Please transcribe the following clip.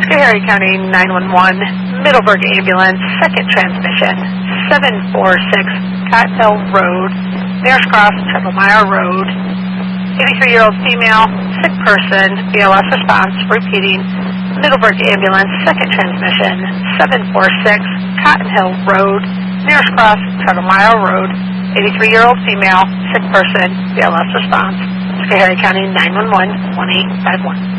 Schoharie County 911, Middleburg Ambulance, second transmission, 746 Cotton Hill Road, Mayor's Cross, Treble Mile Road. 83-year-old female, sick person, BLS response, repeating, Middleburg Ambulance, second transmission, 746 Cotton Hill Road, Mayor's Cross, Treble Mile Road. 83-year-old female, sick person, BLS response, Schoharie County 911, 1851.